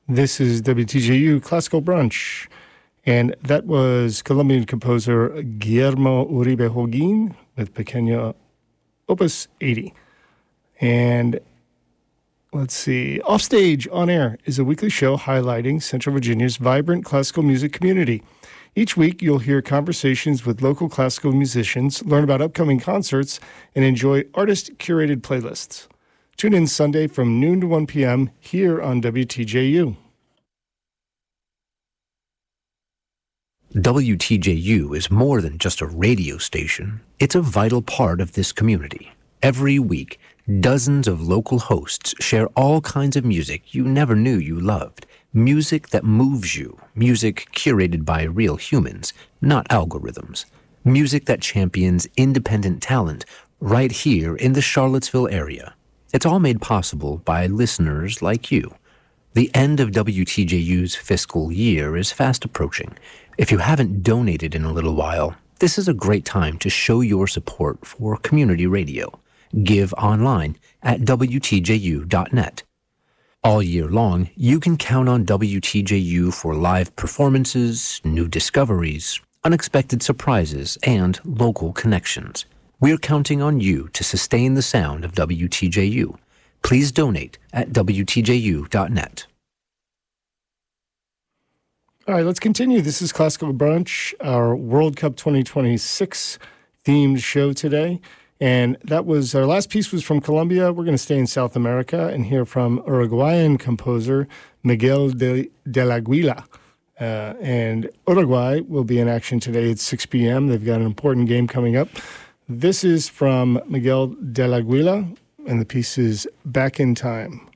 This is WTJU Classical Brunch, and that was Colombian composer Guillermo Uribe Holguin with Pequeño Opus 80. And let's see, Offstage On Air is a weekly show highlighting Central Virginia's vibrant classical music community. Each week, you'll hear conversations with local classical musicians, learn about upcoming concerts, and enjoy artist-curated playlists. Tune in Sunday from noon to 1 p.m. here on WTJU. WTJU is more than just a radio station. It's a vital part of this community. Every week, dozens of local hosts share all kinds of music you never knew you loved. Music that moves you. Music curated by real humans, not algorithms. Music that champions independent talent right here in the Charlottesville area. It's all made possible by listeners like you. The end of WTJU's fiscal year is fast approaching. If you haven't donated in a little while, this is a great time to show your support for community radio. Give online at WTJU.net. All year long, you can count on WTJU for live performances, new discoveries, unexpected surprises, and local connections. We're counting on you to sustain the sound of WTJU. Please donate at WTJU.net. All right, let's continue. This is Classical Brunch, our World Cup 2026 themed show today. And that was, our last piece was from Colombia. We're going to stay in South America and hear from Uruguayan composer Miguel del Aguila. And Uruguay will be in action today at 6 p.m. They've got an important game coming up. This is from Miguel del Aguila, and the piece is Back in Time.